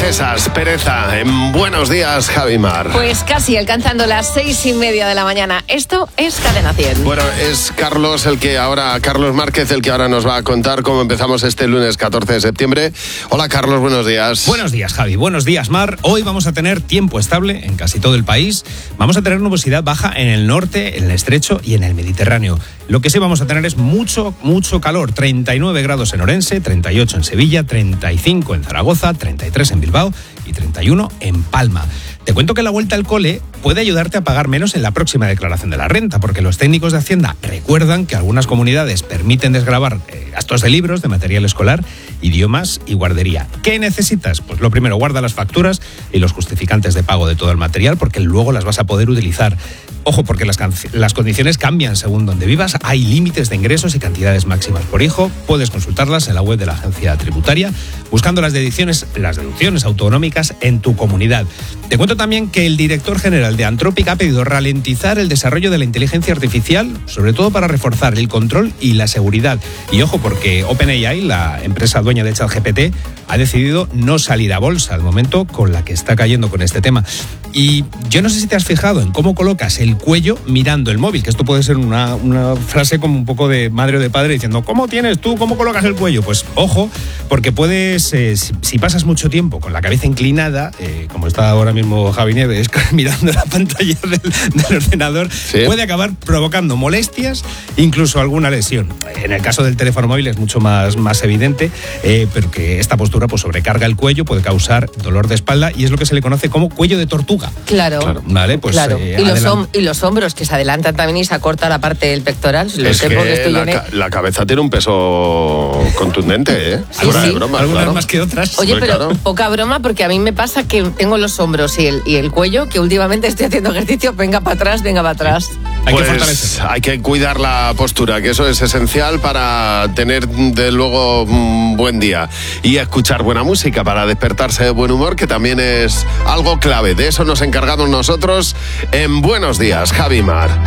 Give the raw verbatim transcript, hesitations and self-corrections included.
Presas, pereza, en Buenos Días, Javimar. Pues casi alcanzando las seis y media de la mañana. Esto es Cadena cien. Bueno, es Carlos el que ahora, Carlos Márquez, el que ahora nos va a contar cómo empezamos este lunes catorce de septiembre. Hola, Carlos, buenos días. Buenos días, Javi. Buenos días, Mar. Hoy vamos a tener tiempo estable en casi todo el país. Vamos a tener nubosidad baja en el norte, en el estrecho y en el Mediterráneo. Lo que sí vamos a tener es mucho, mucho calor. treinta y nueve grados en Orense, treinta y ocho en Sevilla, treinta y cinco en Zaragoza, treinta y tres en Bilbao y treinta y uno en Palma. Te cuento que la vuelta al cole puede ayudarte a pagar menos en la próxima declaración de la renta, porque los técnicos de Hacienda recuerdan que algunas comunidades permiten desgravar eh, gastos de libros, de material escolar, idiomas y guardería. ¿Qué necesitas? Pues lo primero, guarda las facturas y los justificantes de pago de todo el material, porque luego las vas a poder utilizar. Ojo, porque las, las condiciones cambian según donde vivas. Hay límites de ingresos y cantidades máximas por hijo. Puedes consultarlas en la web de la agencia tributaria, buscando las deducciones, las deducciones autonómicas en tu comunidad. Te cuento también que el director general de Anthropic ha pedido ralentizar el desarrollo de la inteligencia artificial, sobre todo para reforzar el control y la seguridad. Y ojo, porque OpenAI, la empresa dueña de ChatGPT, ha decidido no salir a bolsa al momento con la que está cayendo con este tema. Y yo no sé si te has fijado en cómo colocas el cuello mirando el móvil, que esto puede ser una, una frase como un poco de madre o de padre diciendo, ¿cómo tienes tú? ¿Cómo colocas el cuello? Pues ojo, porque puedes, eh, si, si pasas mucho tiempo con la cabeza inclinada, eh, como está ahora mismo Javi Nieves mirando la pantalla del, del ordenador, ¿sí?, puede acabar provocando molestias, incluso alguna lesión. En el caso del teléfono móvil es mucho más, más evidente, eh, pero que esta postura pues sobrecarga el cuello, puede causar dolor de espalda y es lo que se le conoce como cuello de tortuga. Claro. Claro. Vale, pues claro. Eh, y, los hom- y los hombros que se adelantan también y se acorta la parte del pectoral. Lo es sé que porque estoy la, en ca- la cabeza tiene un peso contundente, ¿eh? Sí, Fuera sí. de broma, algunas claro. más que otras. Oye, Muy pero claro. poca broma porque a mí me pasa que tengo los hombros y el, y el cuello, que últimamente estoy haciendo ejercicio, venga para atrás, venga para atrás. Hay Pues que fortalecer. hay que cuidar la postura, que eso es esencial para tener de luego un buen día y escuchar buena música para despertarse de buen humor, que también es algo clave. De eso nos encargamos nosotros en Buenos Días, Javimar.